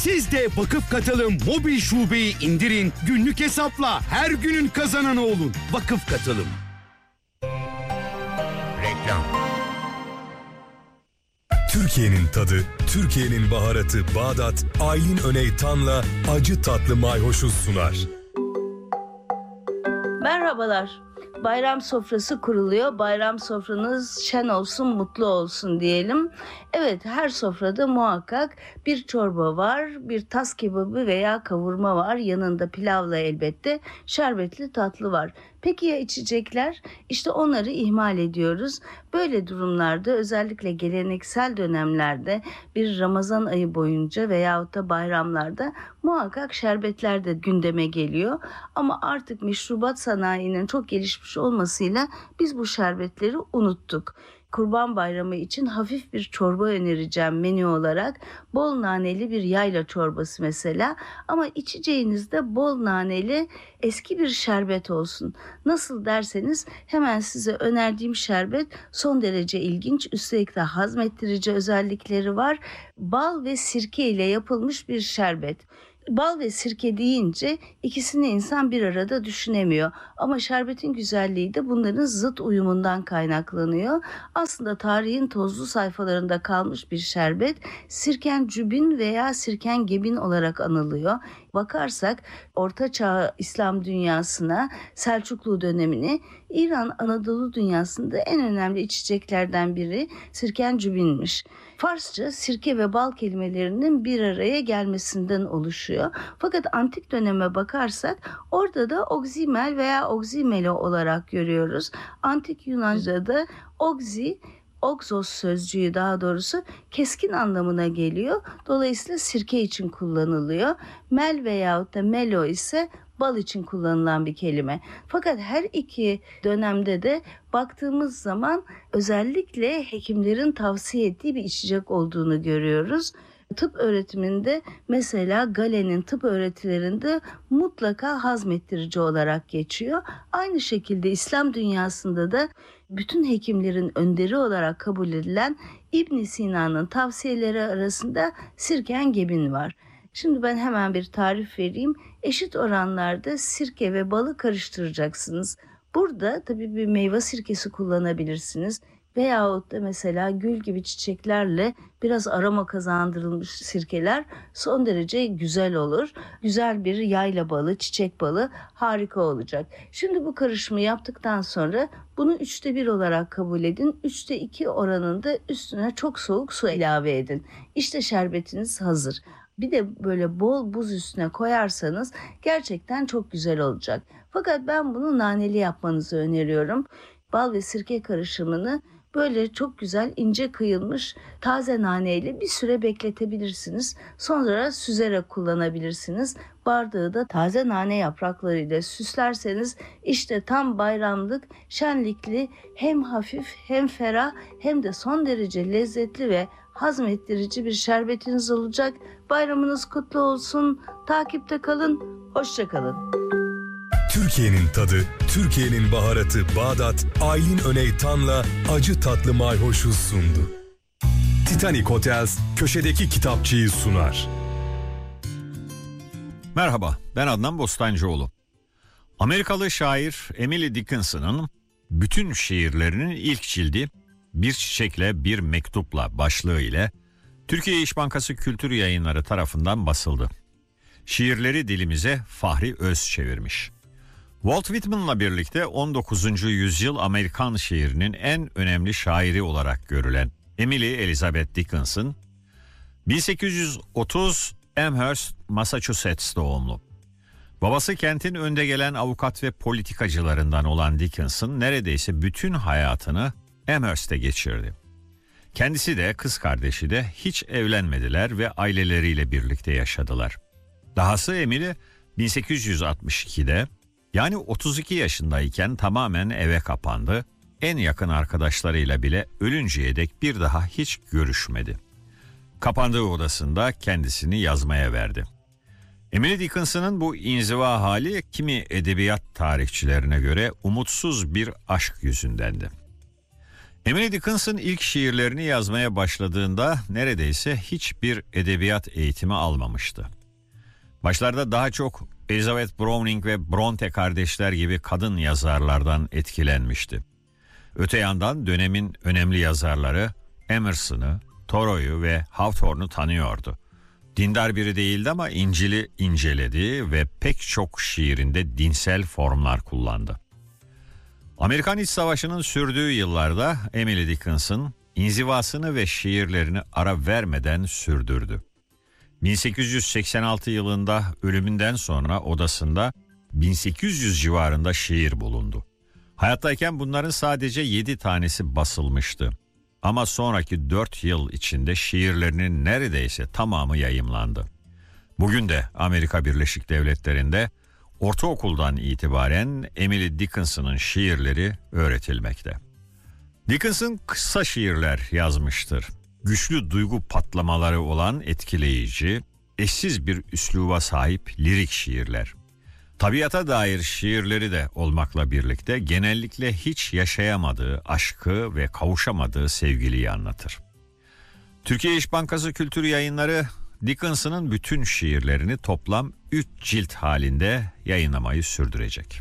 Siz de Vakıf Katılım mobil şubeyi indirin, günlük hesapla her günün kazananı olun. Vakıf Katılım. Reklam. Türkiye'nin tadı, Türkiye'nin baharatı Bağdat, Aylin Öneytan'la acı tatlı mayhoşu sunar. Merhabalar. Bayram sofrası kuruluyor. Bayram sofranız şen olsun, mutlu olsun diyelim. Evet, her sofrada muhakkak bir çorba var, bir tas kebabı veya kavurma var. Yanında pilavla elbette şerbetli tatlı var. Peki ya içecekler? İşte onları ihmal ediyoruz. Böyle durumlarda özellikle geleneksel dönemlerde bir Ramazan ayı boyunca veyahut da bayramlarda muhakkak şerbetler de gündeme geliyor. Ama artık meşrubat sanayinin çok gelişmiş olmasıyla biz bu şerbetleri unuttuk. Kurban Bayramı için hafif bir çorba önereceğim menü olarak. Bol naneli bir yayla çorbası mesela, ama içeceğinizde bol naneli eski bir şerbet olsun. Nasıl derseniz hemen size önerdiğim şerbet son derece ilginç, üstelik de hazmettirici özellikleri var. Bal ve sirke ile yapılmış bir şerbet. Bal ve sirke deyince ikisini insan bir arada düşünemiyor. Ama şerbetin güzelliği de bunların zıt uyumundan kaynaklanıyor. Aslında tarihin tozlu sayfalarında kalmış bir şerbet sirkencübin veya sirkengebin olarak anılıyor. Bakarsak Orta Çağ İslam dünyasına, Selçuklu dönemini, İran Anadolu dünyasında en önemli içeceklerden biri sirkencübinmiş. Farsça sirke ve bal kelimelerinin bir araya gelmesinden oluşuyor. Fakat antik döneme bakarsak orada da oximel veya oximelo olarak görüyoruz. Antik Yunanca'da oxos sözcüğü daha doğrusu keskin anlamına geliyor. Dolayısıyla sirke için kullanılıyor. Mel veyahut da melo ise bal için kullanılan bir kelime. Fakat her iki dönemde de baktığımız zaman özellikle hekimlerin tavsiye ettiği bir içecek olduğunu görüyoruz. Tıp öğretiminde mesela Galen'in tıp öğretilerinde mutlaka hazmettirici olarak geçiyor. Aynı şekilde İslam dünyasında da bütün hekimlerin önderi olarak kabul edilen İbn Sina'nın tavsiyeleri arasında sirkengebin var. Şimdi ben hemen bir tarif vereyim. Eşit oranlarda sirke ve balı karıştıracaksınız. Burada tabii bir meyve sirkesi kullanabilirsiniz. Veyahut da mesela gül gibi çiçeklerle biraz aroma kazandırılmış sirkeler son derece güzel olur. Güzel bir yayla balı, çiçek balı harika olacak. Şimdi bu karışımı yaptıktan sonra bunu 1/3 olarak kabul edin. 2/3 oranında üstüne çok soğuk su ilave edin. İşte şerbetiniz hazır. Bir de böyle bol buz üstüne koyarsanız gerçekten çok güzel olacak. Fakat ben bunu naneli yapmanızı öneriyorum. Bal ve sirke karışımını böyle çok güzel ince kıyılmış taze naneyle bir süre bekletebilirsiniz. Sonra süzerek kullanabilirsiniz. Bardağı da taze nane yapraklarıyla süslerseniz işte tam bayramlık, şenlikli, hem hafif hem ferah hem de son derece lezzetli ve hazmettirici bir şerbetiniz olacak. Bayramınız kutlu olsun. Takipte kalın. Hoşça kalın. Türkiye'nin tadı, Türkiye'nin baharatı Bağdat, Aylin Öneytan'la acı tatlı mayhoşu sundu. Titanic Hotels köşedeki kitapçıyı sunar. Merhaba, ben Adnan Bostancıoğlu. Amerikalı şair Emily Dickinson'ın bütün şiirlerinin ilk cildi Bir Çiçekle Bir Mektupla başlığı ile Türkiye İş Bankası Kültür Yayınları tarafından basıldı. Şiirleri dilimize Fahri Öz çevirmiş. Walt Whitman'la birlikte 19. yüzyıl Amerikan şiirinin en önemli şairi olarak görülen Emily Elizabeth Dickinson, 1830 Amherst, Massachusetts doğumlu. Babası kentin önde gelen avukat ve politikacılarından olan Dickinson neredeyse bütün hayatını Amherst'te geçirdi. Kendisi de kız kardeşi de hiç evlenmediler ve aileleriyle birlikte yaşadılar. Dahası Emily 1862'de yani 32 yaşındayken tamamen eve kapandı. En yakın arkadaşlarıyla bile ölünceye dek bir daha hiç görüşmedi. Kapandığı odasında kendisini yazmaya verdi. Emily Dickinson'ın bu inziva hali kimi edebiyat tarihçilerine göre umutsuz bir aşk yüzündendi. Emily Dickinson ilk şiirlerini yazmaya başladığında neredeyse hiçbir edebiyat eğitimi almamıştı. Başlarda daha çok Elizabeth Browning ve Bronte kardeşler gibi kadın yazarlardan etkilenmişti. Öte yandan dönemin önemli yazarları Emerson'ı, Thoreau'yu ve Hawthorne'u tanıyordu. Dindar biri değildi ama İncil'i inceledi ve pek çok şiirinde dinsel formlar kullandı. Amerikan İç Savaşı'nın sürdüğü yıllarda Emily Dickinson inzivasını ve şiirlerini ara vermeden sürdürdü. 1886 yılında ölümünden sonra odasında 1800 civarında şiir bulundu. Hayattayken bunların sadece 7 tanesi basılmıştı. Ama sonraki 4 yıl içinde şiirlerinin neredeyse tamamı yayımlandı. Bugün de Amerika Birleşik Devletleri'nde ortaokuldan itibaren Emily Dickinson'ın şiirleri öğretilmekte. Dickinson kısa şiirler yazmıştır. Güçlü duygu patlamaları olan etkileyici, eşsiz bir üsluba sahip lirik şiirler. Tabiata dair şiirleri de olmakla birlikte genellikle hiç yaşayamadığı aşkı ve kavuşamadığı sevgiliyi anlatır. Türkiye İş Bankası Kültür Yayınları Dickinson'ın bütün şiirlerini toplam 3 cilt halinde yayınlamayı sürdürecek.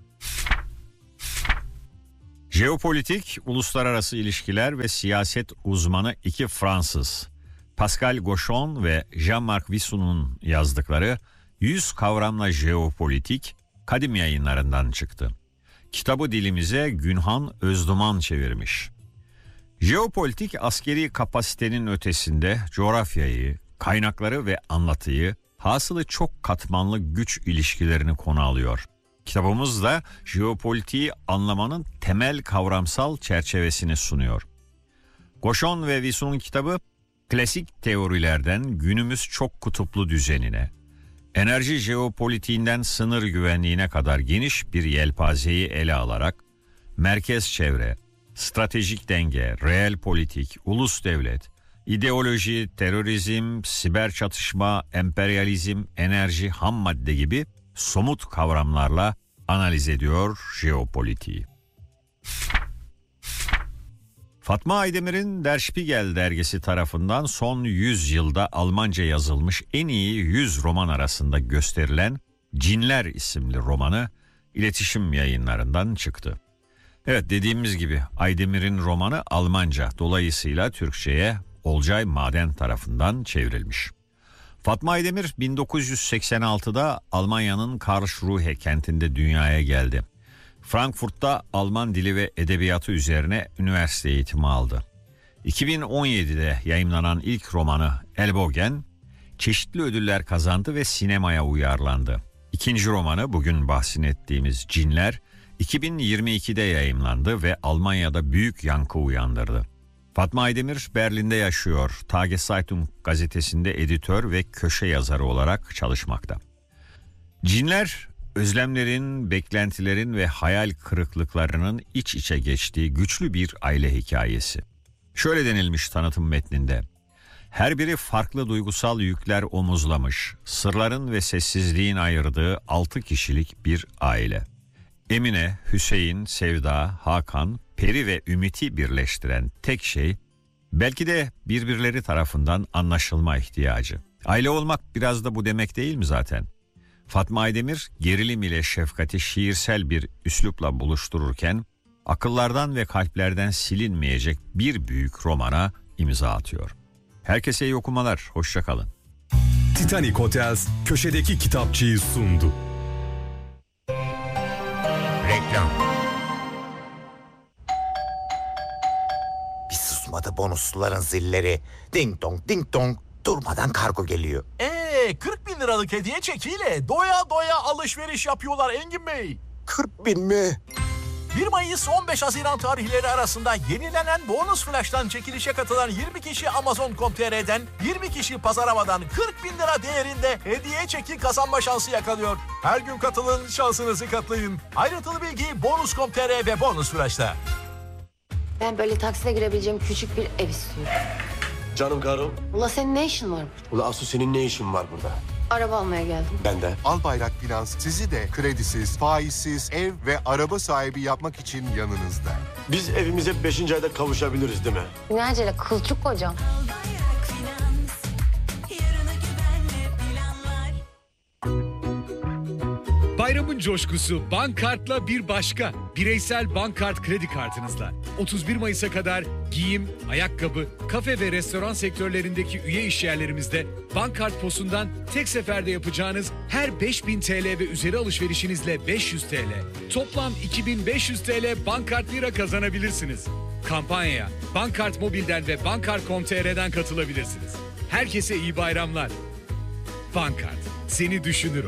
Jeopolitik, uluslararası ilişkiler ve siyaset uzmanı iki Fransız, Pascal Gauchon ve Jean-Marc Visson'un yazdıkları 100 Kavramla Jeopolitik Kadim Yayınlarından çıktı. Kitabı dilimize Günhan Özduman çevirmiş. Jeopolitik askeri kapasitenin ötesinde coğrafyayı, kaynakları ve anlatıyı, hasılı çok katmanlı güç ilişkilerini konu alıyor. Kitabımız da jeopolitiği anlamanın temel kavramsal çerçevesini sunuyor. Gauchon ve Visson'un kitabı klasik teorilerden günümüz çok kutuplu düzenine, enerji jeopolitiğinden sınır güvenliğine kadar geniş bir yelpazeyi ele alarak merkez çevre, stratejik denge, reel politik, ulus devlet, ideoloji, terörizm, siber çatışma, emperyalizm, enerji, ham madde gibi somut kavramlarla analiz ediyor jeopolitiği. Fatma Aydemir'in Der Spiegel dergisi tarafından son 100 yılda Almanca yazılmış en iyi 100 roman arasında gösterilen Cinler isimli romanı İletişim Yayınlarından çıktı. Evet, dediğimiz gibi Aydemir'in romanı Almanca, dolayısıyla Türkçe'ye Olcay Maden tarafından çevrilmiş. Fatma Aydemir 1986'da Almanya'nın Karlsruhe kentinde dünyaya geldi. Frankfurt'ta Alman dili ve edebiyatı üzerine üniversite eğitimi aldı. 2017'de yayımlanan ilk romanı Elbogen çeşitli ödüller kazandı ve sinemaya uyarlandı. İkinci romanı bugün bahsini ettiğimiz Cinler 2022'de yayımlandı ve Almanya'da büyük yankı uyandırdı. Fatma Aydemir Berlin'de yaşıyor. Tageszeitung gazetesinde editör ve köşe yazarı olarak çalışmakta. Cinler, özlemlerin, beklentilerin ve hayal kırıklıklarının iç içe geçtiği güçlü bir aile hikayesi. Şöyle denilmiş tanıtım metninde: her biri farklı duygusal yükler omuzlamış, sırların ve sessizliğin ayırdığı 6 kişilik bir aile. Emine, Hüseyin, Sevda, Hakan, Peri ve Ümit'i birleştiren tek şey belki de birbirleri tarafından anlaşılma ihtiyacı. Aile olmak biraz da bu demek değil mi zaten? Fatma Aydemir gerilim ile şefkati şiirsel bir üslupla buluştururken akıllardan ve kalplerden silinmeyecek bir büyük romana imza atıyor. Herkese iyi okumalar, hoşça kalın. Titanic Hotels köşedeki kitapçıyı sundu. Reklam. Bir susmadı bonusluların zilleri. Ding dong ding dong durmadan kargo geliyor. 40 bin liralık hediye çekiyle doya doya alışveriş yapıyorlar Engin Bey. 40 bin mi? 1 Mayıs 15 Haziran tarihleri arasında yenilenen bonus flash'tan çekilişe katılan 20 kişi Amazon.com.tr'den 20 kişi Pazaramadan 40 bin lira değerinde hediye çeki kazanma şansı yakalıyor. Her gün katılın, şansınızı katlayın. Ayrıntılı bilgi bonus.com.tr ve bonus flash'ta. Ben böyle takside girebileceğim küçük bir ev istiyorum. Canım karım. Ula senin ne işin var? Ula Asu senin ne işin var burada? Araba almaya geldim. Ben de. Albayrak Finans sizi de kredisiz, faizsiz ev ve araba sahibi yapmak için yanınızda. Biz evimize 5. ayda kavuşabiliriz değil mi? Ne acele kılçık kocam. Bayramın coşkusu Bankart'la bir başka. Bireysel Bankart kredi kartınızla 31 Mayıs'a kadar giyim, ayakkabı, kafe ve restoran sektörlerindeki üye işyerlerimizde Bankart POS'undan tek seferde yapacağınız her 5000 TL ve üzeri alışverişinizle 500 TL, toplam 2500 TL Bankart Lira kazanabilirsiniz. Kampanyaya Bankart Mobil'den ve Bankart.com.tr'den katılabilirsiniz. Herkese iyi bayramlar. Bankart, seni düşünür o.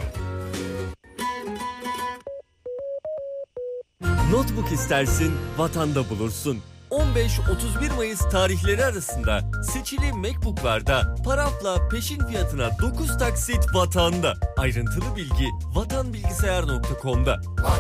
Notebook istersin, vatanda bulursun. 15-31 Mayıs tarihleri arasında seçili MacBook'larda parafla peşin fiyatına 9 taksit vatanda. Ayrıntılı bilgi vatanbilgisayar.com'da.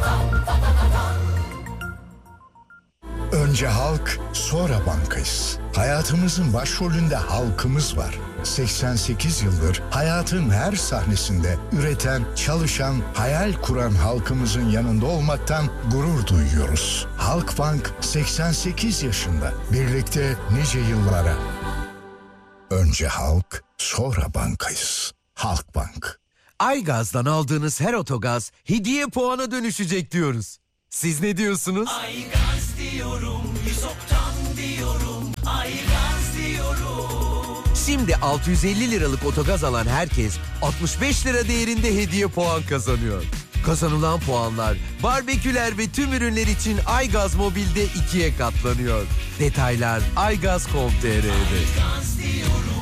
Önce halk, sonra bankayız. Hayatımızın başrolünde halkımız var. 88 yıldır hayatın her sahnesinde üreten, çalışan, hayal kuran halkımızın yanında olmaktan gurur duyuyoruz. Halkbank 88 yaşında. Birlikte nice yıllara. Önce halk, sonra bankayız. Halkbank. Aygaz'dan aldığınız her otogaz hediye puana dönüşecek diyoruz. Siz ne diyorsunuz? Aygaz diyorum, 100 oktan diyorum, Aygaz diyorum. Şimdi 650 liralık otogaz alan herkes 65 lira değerinde hediye puan kazanıyor. Kazanılan puanlar barbeküler ve tüm ürünler için Aygaz Mobil'de 2'ye katlanıyor. Detaylar aygaz.com.tr'de. Aygaz diyorum.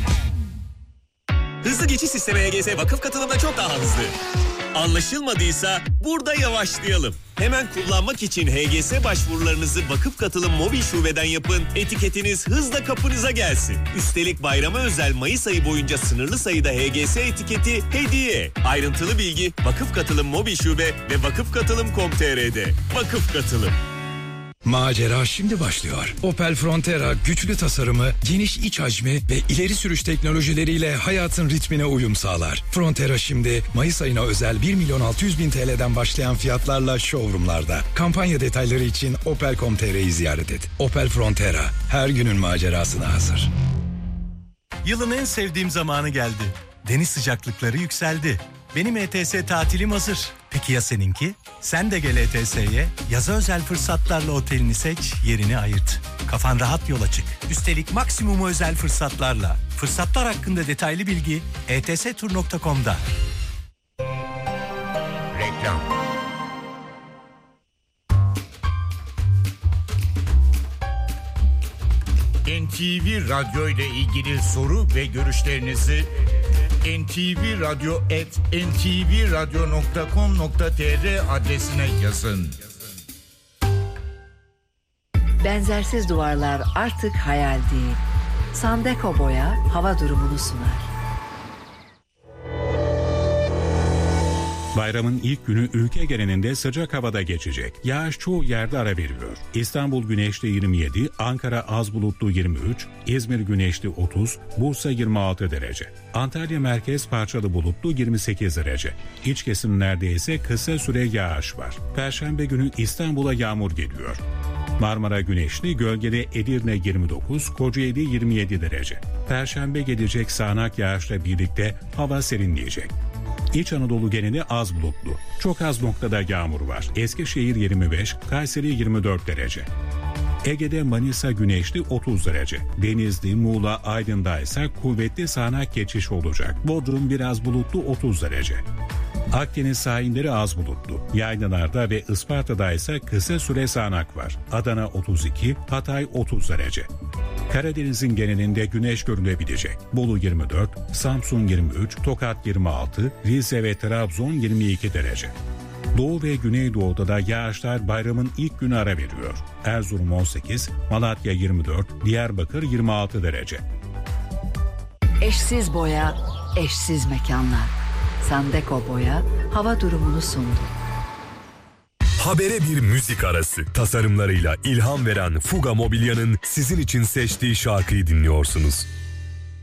Hızlı geçiş sistemi HGS vakıf katılımda çok daha hızlı. Anlaşılmadıysa burada yavaşlayalım. Hemen kullanmak için HGS başvurularınızı vakıf katılım mobil şubeden yapın. Etiketiniz hızla kapınıza gelsin. Üstelik bayrama özel Mayıs ayı boyunca sınırlı sayıda HGS etiketi hediye. Ayrıntılı bilgi vakıf katılım mobil şube ve vakıfkatılım.com.tr'de. Vakıf katılım. Macera şimdi başlıyor. Opel Frontera güçlü tasarımı, geniş iç hacmi ve ileri sürüş teknolojileriyle hayatın ritmine uyum sağlar. Frontera şimdi Mayıs ayına özel 1.600.000 TL'den başlayan fiyatlarla showroomlarda. Kampanya detayları için opel.com.tr'yi ziyaret et. Opel Frontera her günün macerasına hazır. Yılın en sevdiğim zamanı geldi. Deniz sıcaklıkları yükseldi. Benim ETS tatilim hazır. Peki ya seninki? Sen de gel ETS'ye. Yaza özel fırsatlarla otelini seç, yerini ayırt. Kafan rahat yola çık. Üstelik maksimumu özel fırsatlarla. Fırsatlar hakkında detaylı bilgi etstur.com'da. Reklam. NTV Radyo ile ilgili soru ve görüşlerinizi ntvradyo@ntvradyo.com.tr adresine yazın. Benzersiz duvarlar artık hayal değil. Sandeko Boya hava durumunu sunar. Bayramın ilk günü ülke genelinde sıcak havada geçecek. Yağış çoğu yerde ara veriyor. İstanbul güneşli 27, Ankara az bulutlu 23, İzmir güneşli 30, Bursa 26 derece. Antalya merkez parçalı bulutlu 28 derece. İç kesimlerde ise kısa süre yağış var. Perşembe günü İstanbul'a yağmur geliyor. Marmara güneşli, gölgede Edirne 29, Kocaeli 27 derece. Perşembe gelecek sağanak yağışla birlikte hava serinleyecek. İç Anadolu geneli az bulutlu. Çok az noktada yağmur var. Eskişehir 25, Kayseri 24 derece. Ege'de Manisa güneşli 30 derece. Denizli, Muğla, Aydın'da ise kuvvetli sağanak geçiş olacak. Bodrum biraz bulutlu 30 derece. Akdeniz sahilleri az bulutlu. Yaylalarda ve Isparta'da ise kısa süre sağanak var. Adana 32, Hatay 30 derece. Karadeniz'in genelinde güneş görülebilecek. Bolu 24, Samsun 23, Tokat 26, Rize ve Trabzon 22 derece. Doğu ve Güneydoğu'da da yağışlar bayramın ilk günü ara veriyor. Erzurum 18, Malatya 24, Diyarbakır 26 derece. Eşsiz boya, eşsiz mekanlar. Sandeko Boya hava durumunu sundu. Habere bir müzik arası. Tasarımlarıyla ilham veren Fuga Mobilya'nın sizin için seçtiği şarkıyı dinliyorsunuz.